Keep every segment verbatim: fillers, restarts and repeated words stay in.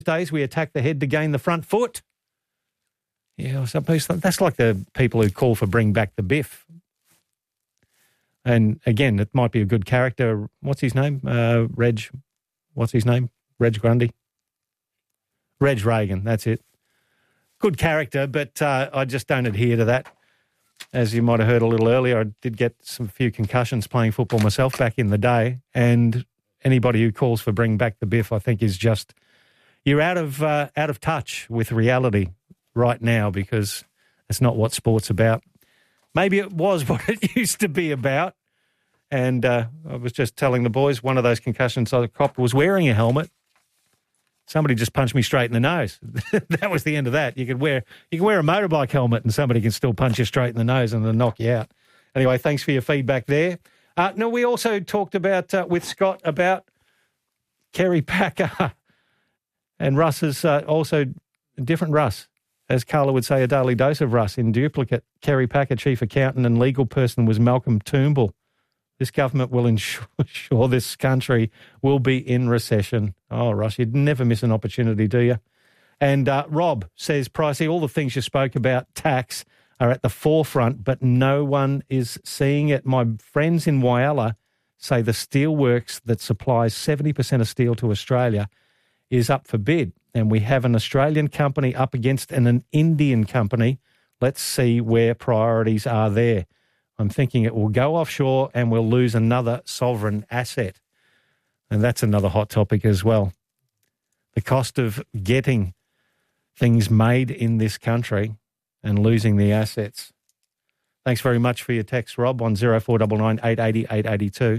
days we attack the head to gain the front foot. Yeah, so that's like the people who call for bring back the biff. And again, it might be a good character. What's his name? Uh, Reg. What's his name? Reg Grundy. Reg Reagan. That's it. Good character, but uh, I just don't adhere to that. As you might have heard a little earlier, I did get some few concussions playing football myself back in the day, and anybody who calls for bring back the biff, I think, is just you're out of uh, out of touch with reality right now, because it's not what sport's about. Maybe it was what it used to be about, and uh, I was just telling the boys one of those concussions I copped was wearing a helmet. Somebody just punched me straight in the nose. That was the end of that. You could wear you can wear a motorbike helmet and somebody can still punch you straight in the nose and then knock you out. Anyway, thanks for your feedback there. Uh, no, we also talked about uh, with Scott about Kerry Packer and Russ's uh, also different Russ, as Carla would say, a daily dose of Russ in duplicate. Kerry Packer, chief accountant and legal person, was Malcolm Turnbull. This government will ensure, ensure this country will be in recession. Oh, Russ, you'd never miss an opportunity, do you? And uh, Rob says, Pricey, all the things you spoke about, tax, are at the forefront, but no one is seeing it. My friends in Whyalla say the steelworks that supplies seventy percent of steel to Australia is up for bid. And we have an Australian company up against an, an Indian company. Let's see where priorities are there. I'm thinking it will go offshore and we'll lose another sovereign asset. And that's another hot topic as well. The cost of getting things made in this country and losing the assets. Thanks very much for your text, Rob, on zero four nine nine, eight eight zero, eight eight two.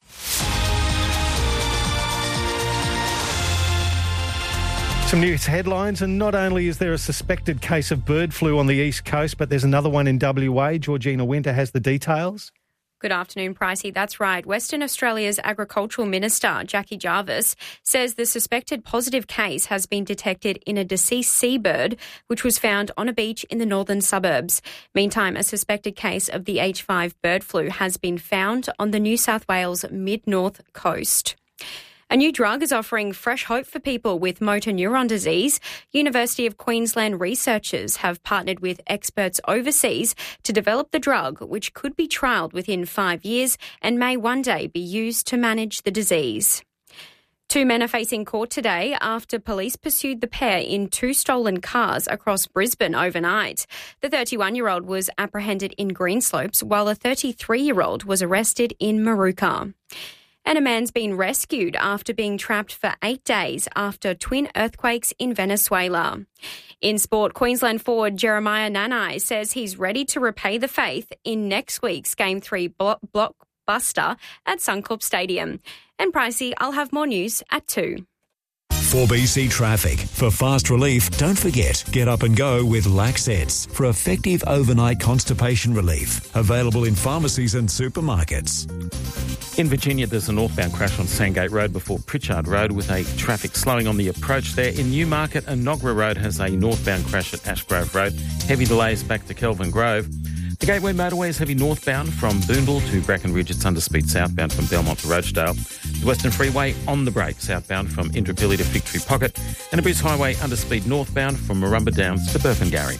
Some news headlines, and not only is there a suspected case of bird flu on the East Coast, but there's another one in W A. Georgina Winter has the details. Good afternoon, Pricey. That's right. Western Australia's Agricultural Minister, Jackie Jarvis, says the suspected positive case has been detected in a deceased seabird, which was found on a beach in the northern suburbs. Meantime, a suspected case of the H five bird flu has been found on the New South Wales mid-north coast. A new drug is offering fresh hope for people with motor neuron disease. University of Queensland researchers have partnered with experts overseas to develop the drug, which could be trialled within five years and may one day be used to manage the disease. Two men are facing court today after police pursued the pair in two stolen cars across Brisbane overnight. The thirty-one-year-old was apprehended in Greenslopes, while a thirty-three-year-old was arrested in Maruka. And a man's been rescued after being trapped for eight days after twin earthquakes in Venezuela. In sport, Queensland forward Jeremiah Nanai says he's ready to repay the faith in next week's Game three blo- blockbuster at Suncorp Stadium. And Pricey, I'll have more news at two. four B C Traffic. For fast relief, don't forget, get up and go with Laxets for effective overnight constipation relief. Available in pharmacies and supermarkets. In Virginia, there's a northbound crash on Sandgate Road before Pritchard Road with a traffic slowing on the approach there. In Newmarket, and Nogra Road has a northbound crash at Ashgrove Road. Heavy delays back to Kelvin Grove. The Gateway Motorway is heavy northbound from Boonville to Brackenridge. It's under speed southbound from Belmont to Rochedale. The Western Freeway on the brake southbound from Indooroopilly to Victory Pocket. And a Bruce Highway under speed northbound from Marumba Downs to Burpengary.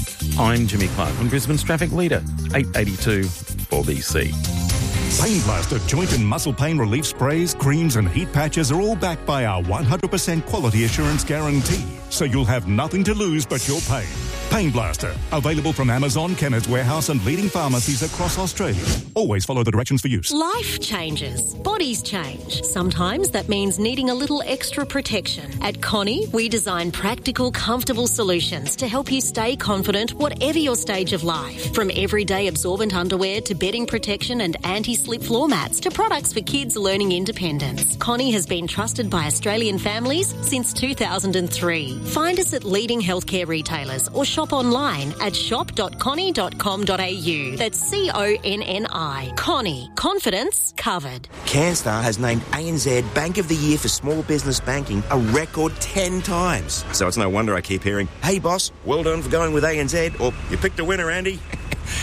I'm Jimmy Clark on Brisbane's traffic leader, eight eighty-two four B C. Pain Blaster joint and muscle pain relief sprays, creams and heat patches are all backed by our one hundred percent quality assurance guarantee, so you'll have nothing to lose but your pain. Pain Blaster, available from Amazon, Chemist Warehouse and leading pharmacies across Australia. Always follow the directions for use. Life changes. Bodies change. Sometimes that means needing a little extra protection. At Connie, we design practical, comfortable solutions to help you stay confident whatever your stage of life. From everyday absorbent underwear to bedding protection and anti-slip floor mats to products for kids learning independence. Connie has been trusted by Australian families since two thousand three. Find us at leading healthcare retailers or shop online at shop dot connie dot com dot a u. That's C O N N I. Connie. Confidence covered. CanStar has named A N Z Bank of the Year for Small Business Banking a record ten times. So it's no wonder I keep hearing, hey boss, well done for going with A N Z, or you picked a winner, Andy.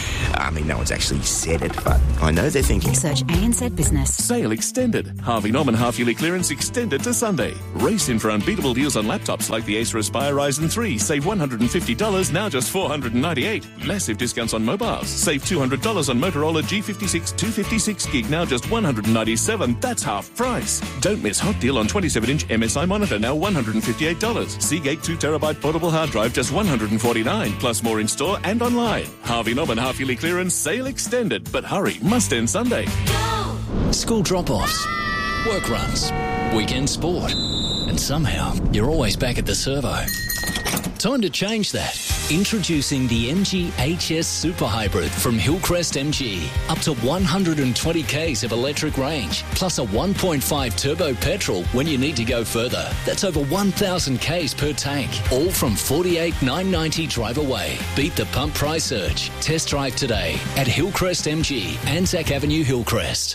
I mean, no one's actually said it, but I know they're thinking. Search A N Z Business. Sale extended. Harvey Norman half-yearly clearance extended to Sunday. Race in for unbeatable deals on laptops like the Acer Aspire Ryzen three. Save one hundred fifty dollars, now just four hundred ninety-eight dollars. Massive discounts on mobiles. Save two hundred dollars on Motorola G fifty-six two fifty-six gig, now just one hundred ninety-seven dollars. That's half price. Don't miss hot deal on twenty-seven inch M S I monitor, now one hundred fifty-eight dollars. Seagate two terabyte portable hard drive, just one hundred forty-nine dollars. Plus more in store and online. Harvey Norman half-yearly clearance, sale extended. But hurry, must end Sunday. School drop-offs, work runs, weekend sport, and somehow you're always back at the servo. Time to change that. Introducing the M G H S Super Hybrid from Hillcrest M G. Up to one hundred twenty kays of electric range, plus a one point five turbo petrol when you need to go further. That's over one thousand kays per tank. All from forty-eight thousand nine hundred ninety dollars drive away. Beat the pump price surge. Test drive today at Hillcrest M G, Anzac Avenue, Hillcrest.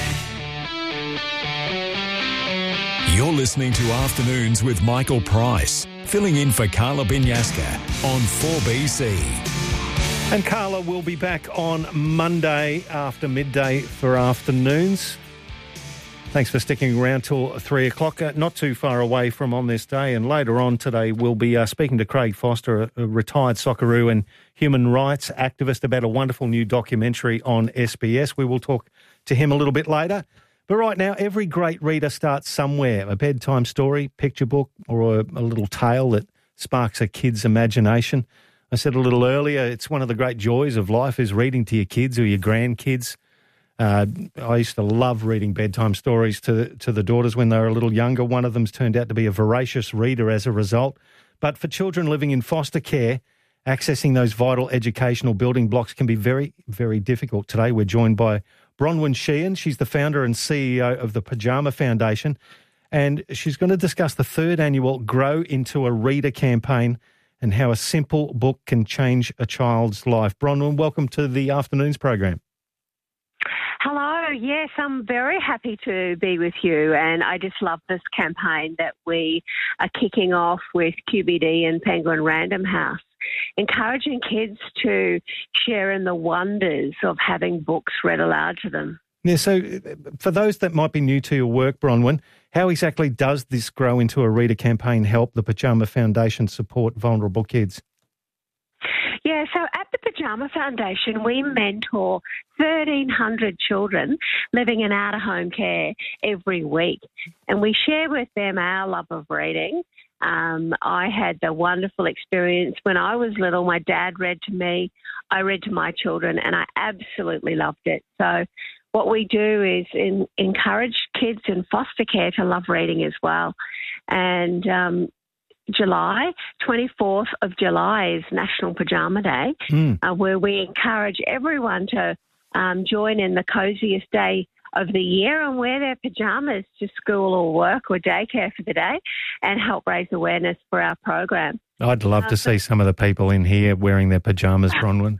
You're listening to Afternoons with Michael Price, filling in for Carla Binyaska on four B C. And Carla will be back on Monday after midday for Afternoons. Thanks for sticking around till three o'clock. Uh, not too far away from On This Day. And later on today, we'll be uh, speaking to Craig Foster, a, a retired Socceroo and human rights activist, about a wonderful new documentary on S B S. We will talk to him a little bit later. But right now, every great reader starts somewhere. A bedtime story, picture book, or a, a little tale that sparks a kid's imagination. I said a little earlier, it's one of the great joys of life is reading to your kids or your grandkids. Uh, I used to love reading bedtime stories to, to the daughters when they were a little younger. One of them's turned out to be a voracious reader as a result. But for children living in foster care, accessing those vital educational building blocks can be very, very difficult. Today we're joined by Bronwyn Sheehan. She's the founder and C E O of the Pyjama Foundation, and she's going to discuss the third annual Grow Into a Reader campaign and how a simple book can change a child's life. Bronwyn, welcome to the Afternoons program. Hello. Yes, I'm very happy to be with you, and I just love this campaign that we are kicking off with Q B D and Penguin Random House, encouraging kids to share in the wonders of having books read aloud to them. Yeah, so for those that might be new to your work, Bronwyn, how exactly does this Grow Into a Reader campaign help the Pyjama Foundation support vulnerable kids? Yeah, so at the Pyjama Foundation, we mentor thirteen hundred children living in out-of-home care every week, and we share with them our love of reading. Um, I had the wonderful experience when I was little. My dad read to me, I read to my children, and I absolutely loved it. So what we do is in, encourage kids in foster care to love reading as well. And um, July, twenty-fourth of July is National Pyjama Day, mm. uh, where we encourage everyone to um, join in the coziest day of the year and wear their pyjamas to school or work or daycare for the day and help raise awareness for our program. I'd love uh, to see some of the people in here wearing their pyjamas, Bronwyn.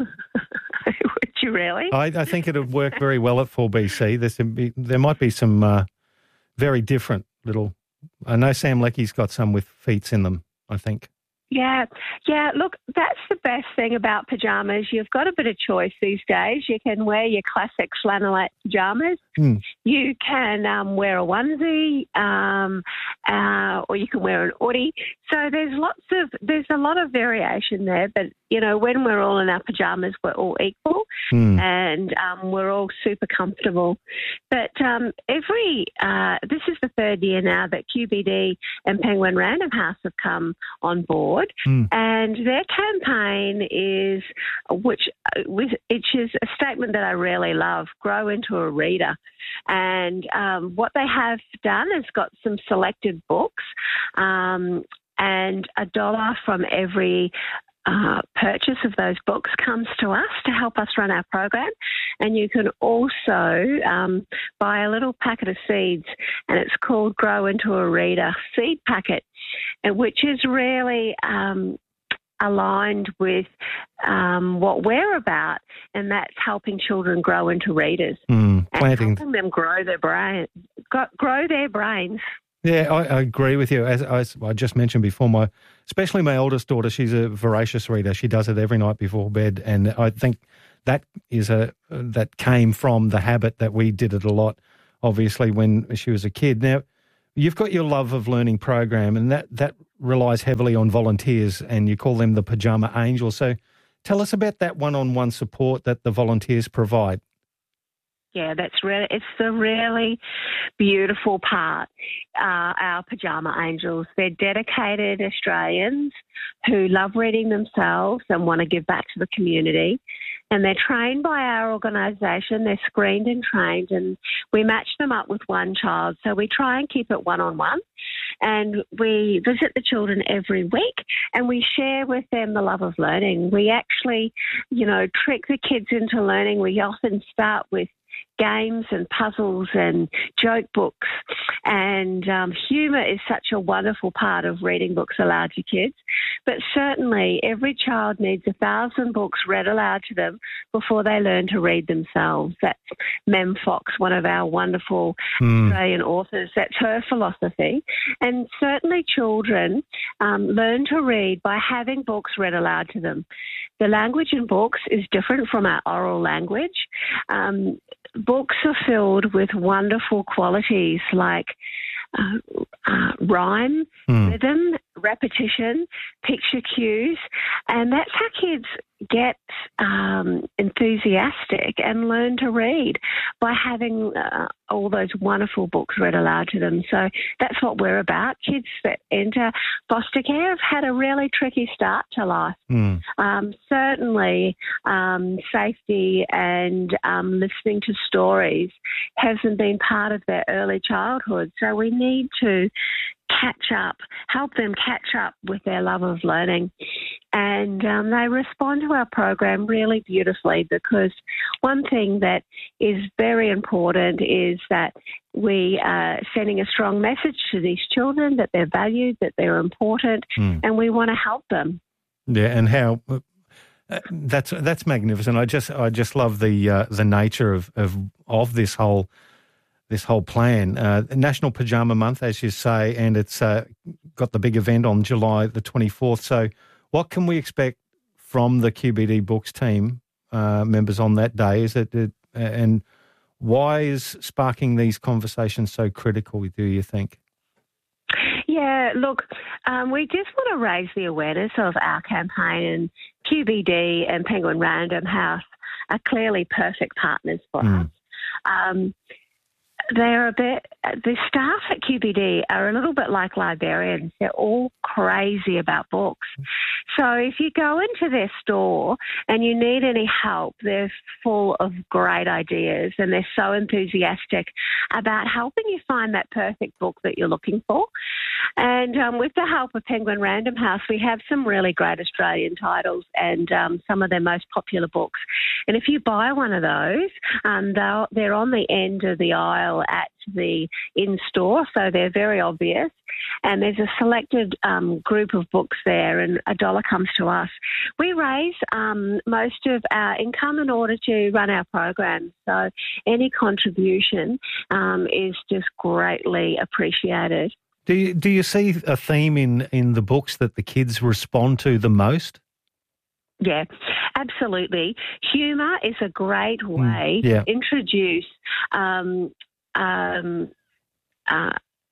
Would you really? I, I think it would work very well at four B C. There's some, there might be some uh, very different little... I know Sam Leckie's got some with feet in them, I think. Yeah, yeah. Look, that's the best thing about pyjamas. You've got a bit of choice these days. You can wear your classic flannelette pyjamas. Mm. You can um, wear a onesie, um, uh, or you can wear an hoodie. So there's lots of there's a lot of variation there. But you know, when we're all in our pyjamas, we're all equal, mm. and um, we're all super comfortable. But um, every uh, this is the third year now that Q B D and Penguin Random House have come on board. Mm. And their campaign is, which, which is a statement that I really love, grow into a reader. And um, what they have done is got some selected books um, and a dollar from every Uh, purchase of those books comes to us to help us run our program. And you can also um, buy a little packet of seeds, and it's called Grow Into a Reader seed packet, and which is really um, aligned with um, what we're about, and that's helping children grow into readers mm, and helping them grow their brain, grow their brains. Yeah, I, I agree with you. As, as I just mentioned before, my especially my oldest daughter, she's a voracious reader. She does it every night before bed, and I think that is a that came from the habit that we did it a lot, obviously, when she was a kid. Now, you've got your Love of Learning program, and that, that relies heavily on volunteers, and you call them the Pyjama Angels. So tell us about that one-on-one support that the volunteers provide. Yeah, that's really, it's the really beautiful part, uh, our Pyjama Angels. They're dedicated Australians who love reading themselves and want to give back to the community. And they're trained by our organisation. They're screened and trained, and we match them up with one child. So we try and keep it one-on-one. And we visit the children every week, and we share with them the love of learning. We actually, you know, trick the kids into learning. We often start with games and puzzles and joke books. And um, humour is such a wonderful part of reading books aloud to kids. But certainly every child needs a thousand books read aloud to them before they learn to read themselves. That's Mem Fox, one of our wonderful mm. Australian authors. That's her philosophy. And certainly children um, learn to read by having books read aloud to them. The language in books is different from our oral language. Um, books are filled with wonderful qualities like uh, uh, rhyme, mm. rhythm, repetition, picture cues, and that's how kids get um, enthusiastic and learn to read by having uh, all those wonderful books read aloud to them. So that's what we're about. Kids that enter foster care have had a really tricky start to life. Mm. Um, certainly um, safety and um, listening to stories hasn't been part of their early childhood. So we need to catch up, help them catch up with their love of learning. And um, they respond to our program really beautifully, because one thing that is very important is that we are sending a strong message to these children that they're valued, that they're important, mm. and we want to help them. Yeah, and how uh, that's that's magnificent. I just I just love the uh, the nature of, of of this whole. This whole plan. Uh, National Pyjama Month, as you say, and it's uh, got the big event on July the twenty-fourth. So what can we expect from the Q B D Books team uh, members on that day? Is it, it and why is sparking these conversations so critical, do you think? Yeah, look, um, we just want to raise the awareness of our campaign, and Q B D and Penguin Random House are clearly perfect partners for mm. us. Um, They're a bit, the staff at Q B D are a little bit like librarians. They're all crazy about books. So if you go into their store and you need any help, they're full of great ideas, and they're so enthusiastic about helping you find that perfect book that you're looking for. And um, with the help of Penguin Random House, we have some really great Australian titles and um, some of their most popular books. And if you buy one of those, um, they're on the end of the aisle at the in-store, so they're very obvious. And there's a selected um, group of books there, and a dollar comes to us. We raise um, most of our income in order to run our program, so any contribution um, is just greatly appreciated. Do you, do you see a theme in, in the books that the kids respond to the most? Yeah, absolutely. Humour is a great way mm, yeah. to introduce um, um, uh,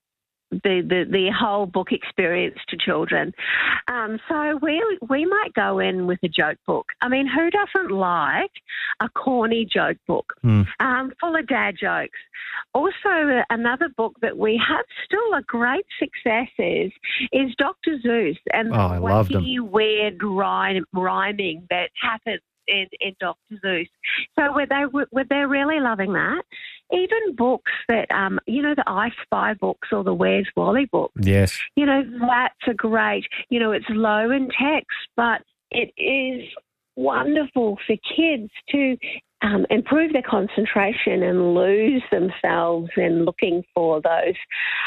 the, the the whole book experience to children. Um, so we we might go in with a joke book. I mean, who doesn't like a corny joke book mm. um, full of dad jokes? Also, another book that we have still a great success is, is Doctor Seuss and oh, I the loved wacky, him. weird rhyme, rhyming that happens in, in Doctor Seuss. So were they, were they really loving that? Even books that, um, you know, the I Spy books or the Where's Wally books. Yes. You know, that's a great, you know, it's low in text, but it is wonderful for kids to um, improve their concentration and lose themselves in looking for those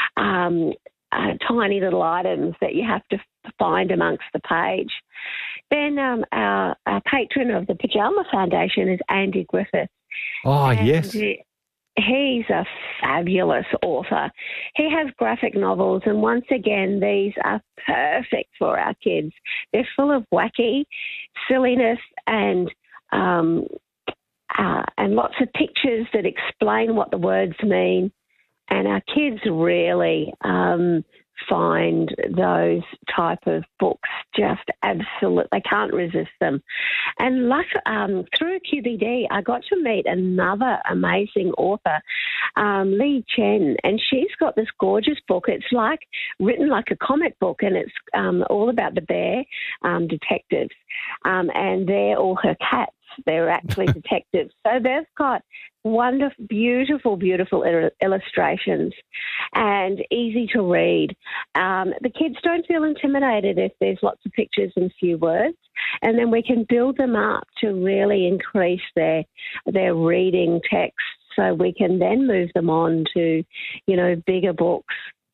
um, uh, tiny little items that you have to find amongst the page. Then um, our, our patron of the Pyjama Foundation is Andy Griffith. Oh, and yes. He, he's a fabulous author. He has graphic novels, and once again, these are perfect for our kids. They're full of wacky silliness and um, uh, and lots of pictures that explain what the words mean. And our kids really um, find those type of books just absolute. They can't resist them. And luck, um, through Q B D, I got to meet another amazing author, um, Lee Chen, and she's got this gorgeous book. It's like written like a comic book, and it's um, all about the bear um, detectives, um, and they're all her cats. They're actually detectives. So they've got wonderful, beautiful, beautiful illustrations and easy to read. Um, the kids don't feel intimidated if there's lots of pictures and few words, and then we can build them up to really increase their their reading text, so we can then move them on to, you know, bigger books.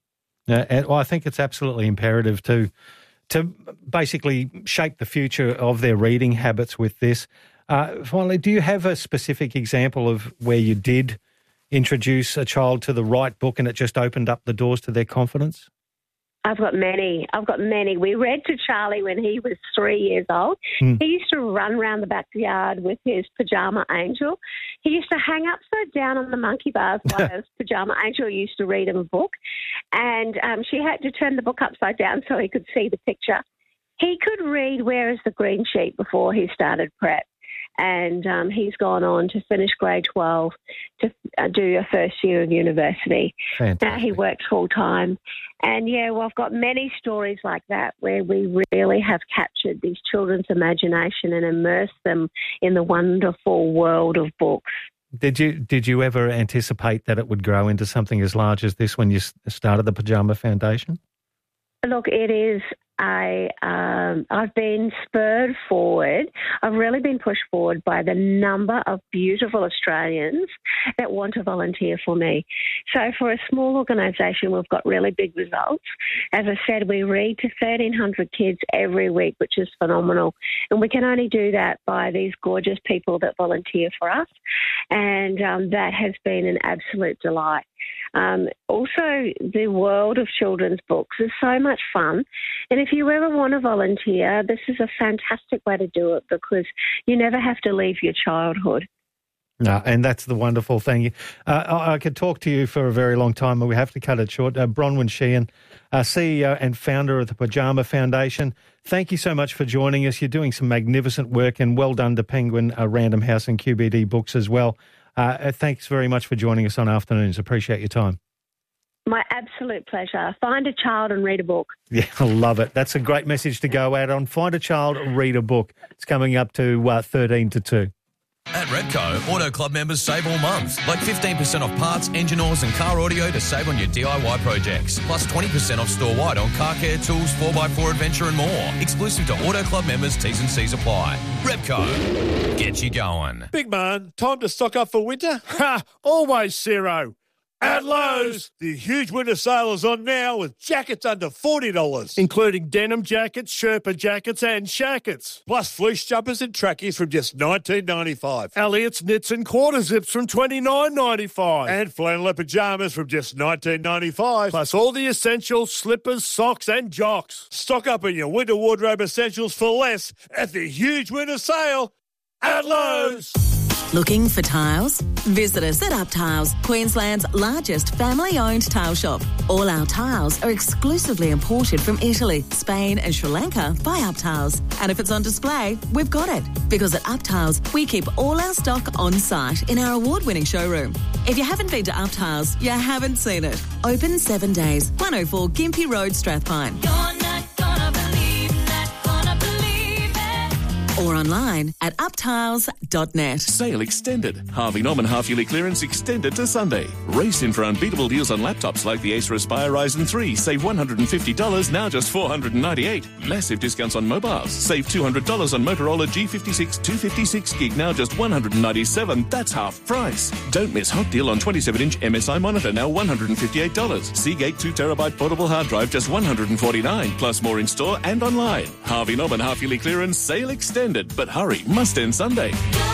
Uh, and, well, I think it's absolutely imperative to to basically shape the future of their reading habits with this. Uh, finally, do you have a specific example of where you did introduce a child to the right book and it just opened up the doors to their confidence? I've got many. I've got many. We read to Charlie when he was three years old. Mm. He used to run around the backyard with his pajama angel. He used to hang upside down on the monkey bars while his pajama angel used to read him a book. And um, she had to turn the book upside down so he could see the picture. He could read Where is the Green Sheep before he started prep. And um, he's gone on to finish grade twelve to uh, do a first year of university. Fantastic. Now he works full time. And, yeah, well, I've got many stories like that where we really have captured these children's imagination and immersed them in the wonderful world of books. Did you did you ever anticipate that it would grow into something as large as this when you started the Pajama Foundation? Look, it is. I, um, I've been spurred forward. I've really been pushed forward by the number of beautiful Australians that want to volunteer for me. So for a small organisation, we've got really big results. As I said, we read to thirteen hundred kids every week, which is phenomenal. And we can only do that by these gorgeous people that volunteer for us. And um, that has been an absolute delight. Um, also, the world of children's books is so much fun. And if you ever want to volunteer, this is a fantastic way to do it because you never have to leave your childhood. No, and that's the wonderful thing. Uh, I, I could talk to you for a very long time, but we have to cut it short. Uh, Bronwyn Sheehan, uh, C E O and founder of the Pajama Foundation, thank you so much for joining us. You're doing some magnificent work, and well done to Penguin, uh, Random House and Q B D Books as well. Uh, thanks very much for joining us on Afternoons. Appreciate your time. My absolute pleasure. Find a child and read a book. Yeah, I love it. That's a great message to go out on. Find a child, read a book. It's coming up to uh, thirteen to two. At Repco, Auto Club members save all month. Like fifteen percent off parts, engine oils and car audio to save on your D I Y projects. Plus twenty percent off store-wide on car care, tools, four by four adventure and more. Exclusive to Auto Club members, T's and C's apply. Repco, get you going. Big man, time to stock up for winter? Ha! Always zero. At Lowe's, the huge winter sale is on now with jackets under forty dollars. Including denim jackets, Sherpa jackets and shackets. Plus fleece jumpers and trackies from just nineteen ninety-five. Elliott's knits and quarter zips from twenty-nine ninety-five. And flannelette pyjamas from just nineteen ninety-five. Plus all the essentials, slippers, socks and jocks. Stock up on your winter wardrobe essentials for less at the huge winter sale at Lowe's. Looking for tiles? Visit us at Up Tiles, Queensland's largest family-owned tile shop. All our tiles are exclusively imported from Italy, Spain and Sri Lanka by Up Tiles. And if it's on display, we've got it. Because at Up Tiles, we keep all our stock on site in our award-winning showroom. If you haven't been to Up Tiles, you haven't seen it. Open seven days, one oh four Gympie Road, Strathpine. You're not gonna believe, not gonna believe it. Or online at up tiles dot net. Sale extended. Harvey Norman half-yearly clearance extended to Sunday. Race in for unbeatable deals on laptops like the Acer Aspire Ryzen three. Save one hundred fifty dollars, now just four hundred ninety-eight dollars. Massive discounts on mobiles. Save two hundred dollars on Motorola G fifty-six two fifty-six gig, now just one hundred ninety-seven dollars. That's half price. Don't miss hot deal on twenty-seven inch M S I monitor, now one hundred fifty-eight dollars. Seagate two terabyte portable hard drive, just one hundred forty-nine dollars. Plus more in store and online. Harvey Norman half-yearly clearance, sale extended. But hurry, must end Sunday.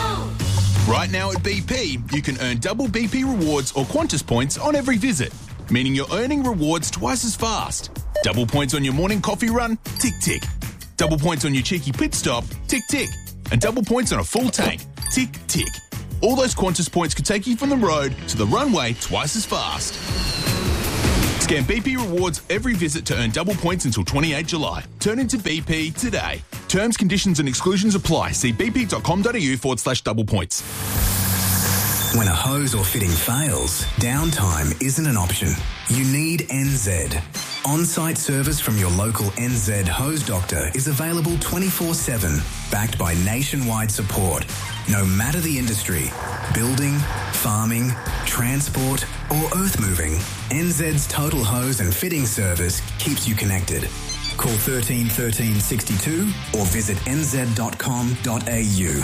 Right now at B P, you can earn double B P rewards or Qantas points on every visit, meaning you're earning rewards twice as fast. Double points on your morning coffee run? Tick, tick. Double points on your cheeky pit stop? Tick, tick. And double points on a full tank? Tick, tick. All those Qantas points could take you from the road to the runway twice as fast. Scan B P Rewards every visit to earn double points until twenty-eighth of July. Turn into B P today. Terms, conditions and exclusions apply. See bp.com.au forward slash double points. When a hose or fitting fails, downtime isn't an option. You need N Z. On-site service from your local N Z hose doctor is available twenty-four seven, backed by nationwide support. No matter the industry, building, farming, transport or earth moving, N Z's total hose and fitting service keeps you connected. Call thirteen thirteen sixty-two or visit n z dot com dot a u.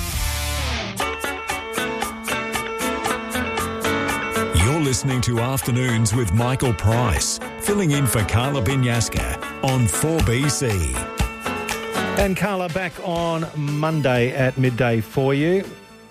You're listening to Afternoons with Michael Price, filling in for Carla Binyaska on four B C. And Carla back on Monday at midday for you.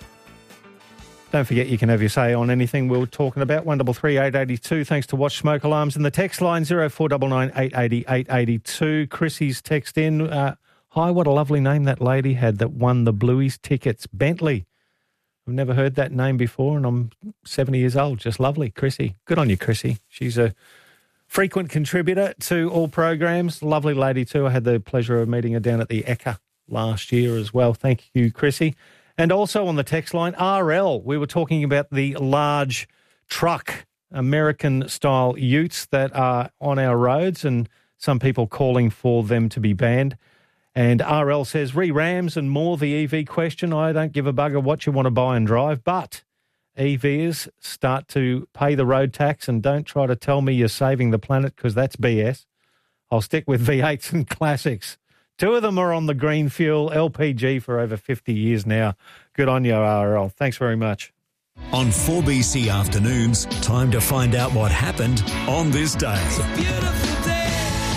Don't forget you can have your say on anything we're talking about. one three three eight eight two. Thanks to Watch Smoke Alarms. And the text line zero four nine nine eight eight zero eight eight two. Chrissy's text in. Uh, Hi, what a lovely name that lady had that won the Blueies tickets. Bentley. I've never heard that name before, and I'm seventy years old. Just lovely, Chrissy. Good on you, Chrissy. She's a frequent contributor to all programs. Lovely lady too. I had the pleasure of meeting her down at the Ekka last year as well. Thank you, Chrissy. And also on the text line, R L. We were talking about the large truck, American-style utes that are on our roads, and some people calling for them to be banned. And R L says, re-Rams and more the E V question. I don't give a bugger what you want to buy and drive, but E Vs start to pay the road tax and don't try to tell me you're saving the planet because that's B S. I'll stick with V eights and classics. Two of them are on the green fuel, L P G for over fifty years now. Good on you, R L. Thanks very much. On four B C Afternoons, time to find out what happened on this day. It's a beautiful day.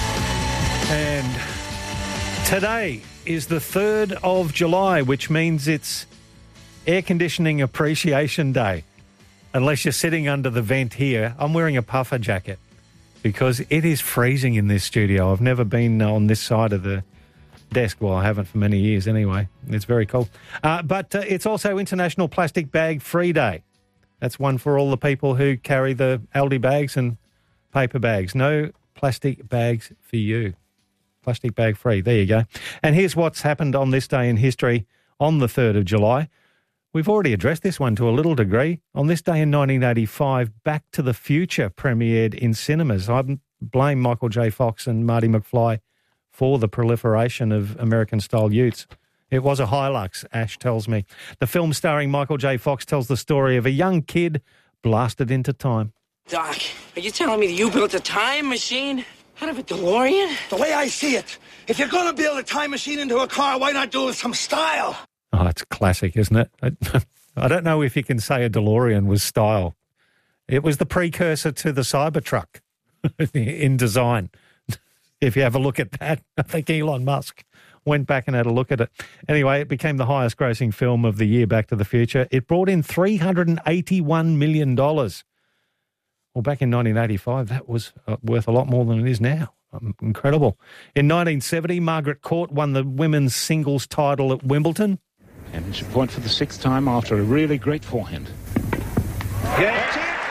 And today is the third of July, which means it's Air Conditioning Appreciation Day. Unless you're sitting under the vent here, I'm wearing a puffer jacket because it is freezing in this studio. I've never been on this side of the desk. Well, I haven't for many years anyway. It's very cool. Uh, but uh, it's also International Plastic Bag Free Day. That's one for all the people who carry the Aldi bags and paper bags. No plastic bags for you. Plastic bag free. There you go. And here's what's happened on this day in history on the third of July. We've already addressed this one to a little degree. On this day in nineteen eighty-five, Back to the Future premiered in cinemas. I blame Michael J. Fox and Marty McFly for the proliferation of American-style utes. It was a Hilux, Ash tells me. The film starring Michael J. Fox tells the story of a young kid blasted into time. Doc, are you telling me that you built a time machine out of a DeLorean? The way I see it, if you're going to build a time machine into a car, why not do it with some style? Oh, it's classic, isn't it? I, I don't know if you can say a DeLorean was style. It was the precursor to the Cybertruck in design. If you have a look at that, I think Elon Musk went back and had a look at it. Anyway, it became the highest grossing film of the year, Back to the Future. It brought in three hundred eighty-one million dollars. Well, back in nineteen eighty-five, that was worth a lot more than it is now. Incredible. In nineteen seventy, Margaret Court won the women's singles title at Wimbledon. Championship point for the sixth time after a really great forehand. Yeah.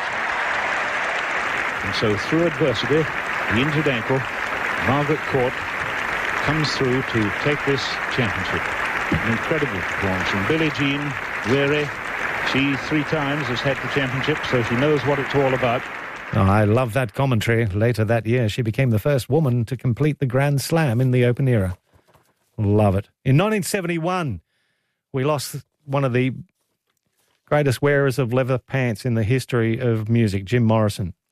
And so through adversity, the injured ankle, Margaret Court comes through to take this championship. An incredible performance. And Billie Jean Weary, she three times has had the championship, so she knows what it's all about. Oh, I love that commentary. Later that year, she became the first woman to complete the Grand Slam in the Open era. Love it. In nineteen seventy-one, we lost one of the greatest wearers of leather pants in the history of music, Jim Morrison.